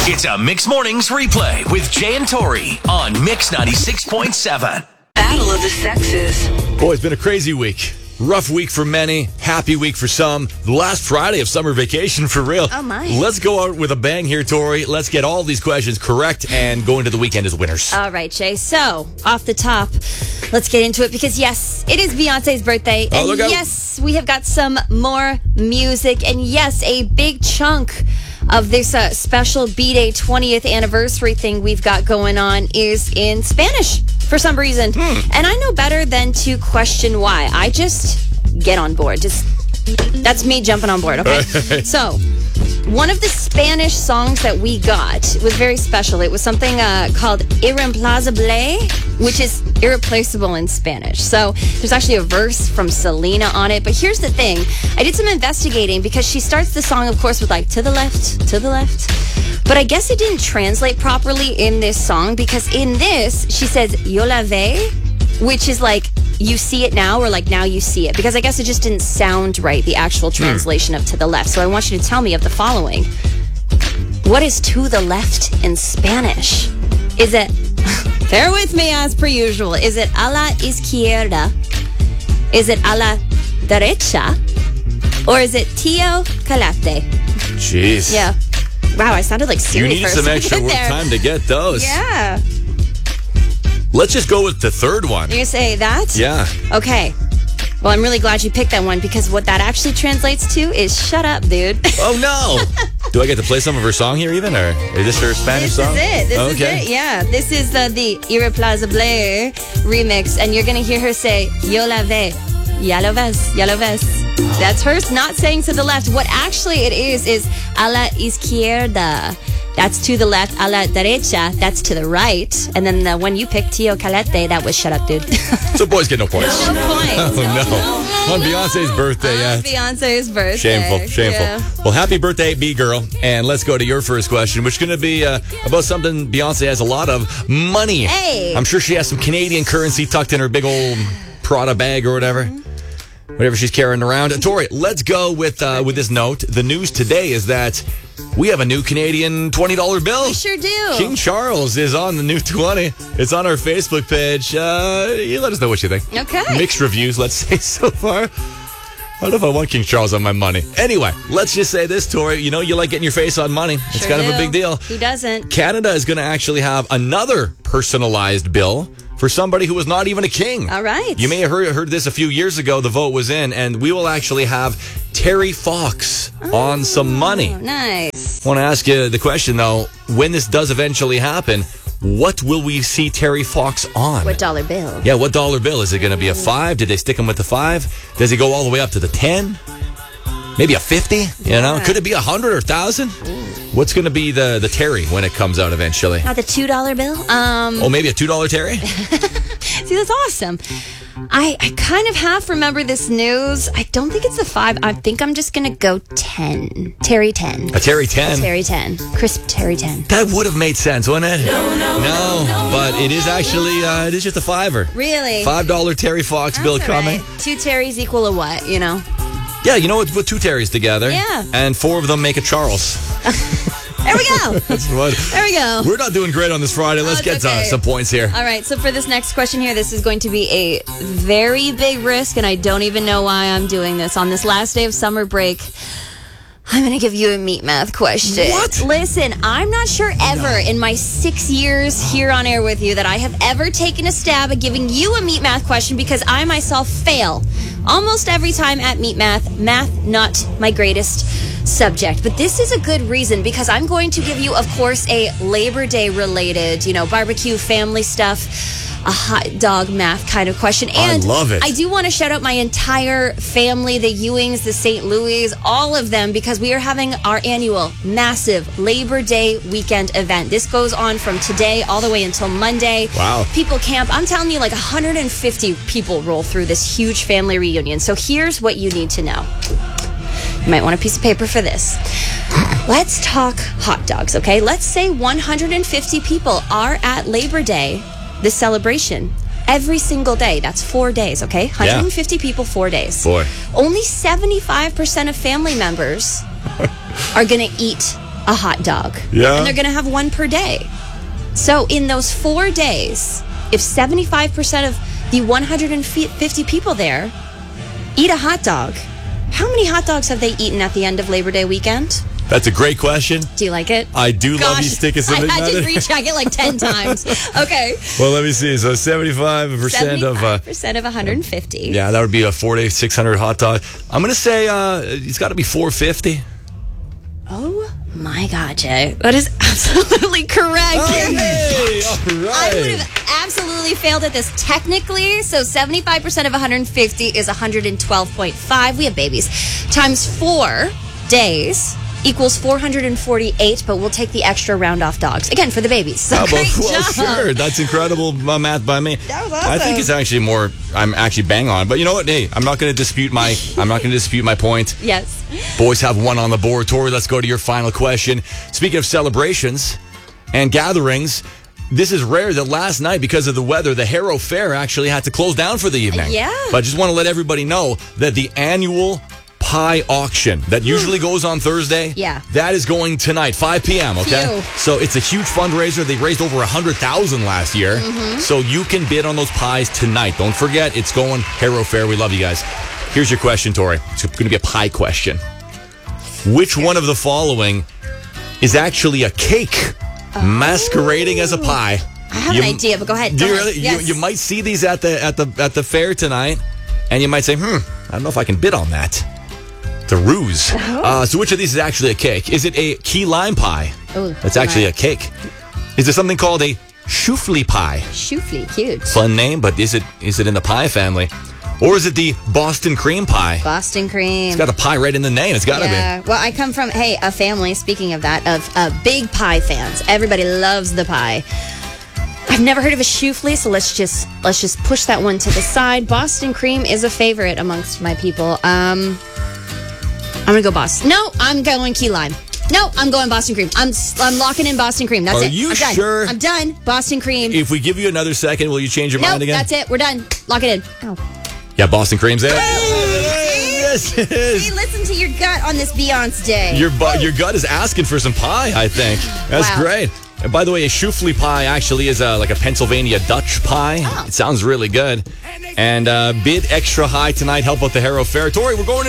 It's a Mix Mornings replay with Jay and Tori on Mix 96.7. Battle of the Sexes. Boy, it's been a crazy week. Rough week for many, happy week for some. The last Friday of summer vacation for real. Oh, my. Let's go out with a bang here, Tori. Let's get all these questions correct and go into the weekend as winners. All right, Jay. So, off the top, let's get into it because, yes, it is Beyonce's birthday. Oh, And look out. yes, we have got some more music. And yes, a big chunk of this special B-Day 20th anniversary thing we've got going on is in Spanish for some reason. And I know better than to question why. I just get on board. That's me jumping on board, okay? So, one of the Spanish songs that we got was very special. It was something called Irreemplazable, which is irreplaceable in Spanish. So there's actually a verse from Selena on it. But here's the thing. I did some investigating because she starts the song, of course, with like, to the left, to the left. But I guess it didn't translate properly in this song because in this, she says, yo la ve, which is like, you see it now, or like now you see it, because I guess it just didn't sound right, the actual translation of to the left. So I want you to tell me of the following. What is to the left in Spanish? Is it, bear with me as per usual, is it a la izquierda? Is it a la derecha? Or is it tío calate? Jeez. Yeah. Wow, I sounded like You Siri need for a some second extra there. time to get those. Yeah. Let's just go with the third one. You're going to say that? Yeah. Okay. Well, I'm really glad you picked that one because what that actually translates to is shut up, dude. Oh, no. Do I get to play some of her song here even? Or is this her Spanish This song? is it. This Okay. is it. Yeah. This is the Irreplazable remix. And you're going to hear her say, yo la ve, ya lo ves, ya lo ves. That's her not saying to the left. What actually it is a la izquierda. That's to the left. A la derecha, that's to the right. And then the one you picked, Tío Calete, that was shut up, dude. So boys get no points. No points. Oh, no. On Beyonce's birthday, yeah. Beyonce's birthday. Shameful. Yeah. Well, happy birthday, B-Girl. And let's go to your first question, which is going to be about something Beyonce has a lot of, money. Hey. I'm sure she has some Canadian currency tucked in her big old Prada bag or whatever. Whatever she's carrying around. Tori, let's go with this note. The news today is that we have a new Canadian $20 bill. We sure do. King Charles is on the new 20. It's on our Facebook page. You let us know what you think. Okay. Mixed reviews, let's say, so far. I don't know if I want King Charles on my money. Anyway, let's just say this, Tori. You know you like getting your face on money. It's Sure kind of do. a big deal. Who doesn't? Canada is going to actually have another personalized bill for somebody who was not even a king. All right. You may have heard this a few years ago. The vote was in, and we will actually have Terry Fox on some money. Nice. I want to ask you the question, though. When this does eventually happen, what will we see Terry Fox on? What dollar bill? Yeah, what dollar bill? Is it going to be a 5? Did they stick him with the 5? Does he go all the way up to the 10? Maybe a 50? You know? Could it be 100 or 1,000? What's going to be the Terry when it comes out eventually? Not the $2 bill? Oh, maybe a $2 Terry? See, that's awesome. I kind of half remember this news. I don't think it's the 5. I think I'm just going to go 10. Terry 10. A Terry 10? Terry 10. Crisp Terry 10. That would have made sense, wouldn't it? No, but it is actually, it is just a $5. Really? $5 Terry Fox bill That's all coming. right. 2 Terrys equal a what, you know? Yeah, you know what? Put 2 Terrys together. Yeah. And 4 of them make a Charles. There we go. That's what. There we go. We're not doing great on this Friday. Let's it's get okay. some points here. All right, so for this next question here, this is going to be a very big risk, and I don't even know why I'm doing this. On this last day of summer break, I'm going to give you a meat math question. What? Listen, I'm not sure ever in my 6 years here on air with you that I have ever taken a stab at giving you a meat math question because I myself fail almost every time at meat math. Math, not my greatest subject. But this is a good reason because I'm going to give you, of course, a Labor Day related, barbecue family stuff, a hot dog math kind of question. And I love it. I do want to shout out my entire family, the Ewings, the St. Louis, all of them, because we are having our annual massive Labor Day weekend event. This goes on from today all the way until Monday. Wow. People camp. I'm telling you, like 150 people roll through this huge family reunion. So here's what you need to know. You might want a piece of paper for this. Let's talk hot dogs, okay? Let's say 150 people are at Labor Day, the celebration, every single day. That's 4 days, okay? 150 people, 4 days. Boy. Only 75% of family members are going to eat a hot dog. Yeah. And they're going to have one per day. So in those 4 days, if 75% of the 150 people there eat a hot dog, how many hot dogs have they eaten at the end of Labor Day weekend? That's a great question. Do you like it? I do love you sticking something. I had to recheck it like 10 times. Okay. Well, let me see. So 75% of 75% of 150. Yeah, that would be a 4-day 600 hot dog. I'm going to say it's got to be 450. Oh my God, Jay. That is absolutely correct. Hey, all right. I would have absolutely failed at this technically. So 75% of 150 is 112.5. We have babies. Times 4 days equals 448, but we'll take the extra round off dogs. Again, for the babies. So great well, job. sure. That's incredible math by me. That was awesome. I think it's actually more, I'm actually bang on. But you know what? Hey, I'm not going to dispute my point. Yes. Boys have one on the board. Tori, let's go to your final question. Speaking of celebrations and gatherings, this is rare that last night, because of the weather, the Harrow Fair actually had to close down for the evening. Yeah. But I just want to let everybody know that the annual pie auction that usually goes on Thursday, that is going tonight, 5 p.m., okay? Phew. So it's a huge fundraiser. They raised over $100,000 last year. So you can bid on those pies tonight. Don't forget, it's going Harrow Fair. We love you guys. Here's your question, Tori. It's going to be a pie question. Which one of the following is actually a cake masquerading as a pie? I have an idea, but go ahead. Do Go you ahead. really? Yes. You might see these at the fair tonight, and you might say, I don't know if I can bid on that. It's a ruse. So which of these is actually a cake? Is it a key lime pie? Oh, that's actually a cake. Is there something called a choufle pie? Choufle, cute. Fun name, but is it in the pie family? Or is it the Boston cream pie? Boston cream. It's got a pie right in the name. It's got to be. Well, I come from, a family, speaking of that, of big pie fans. Everybody loves the pie. I've never heard of a choufle, so let's just push that one to the side. Boston cream is a favorite amongst my people. I'm going to go Boston. No, I'm going key lime. No, I'm going Boston cream. I'm locking in Boston cream. That's it. Are you I'm done. sure? I'm done. Boston cream. If we give you another second, will you change your mind again? That's it. We're done. Lock it in. Oh. Yeah, Boston cream's it. Yes, it is. See, listen to your gut on this Beyonce day. Your gut is asking for some pie, I think. That's Wow. great. And by the way, a choufle pie actually is like a Pennsylvania Dutch pie. Oh. It sounds really good. And bid extra high tonight. Help out the Harrow Fair. Tori, we're going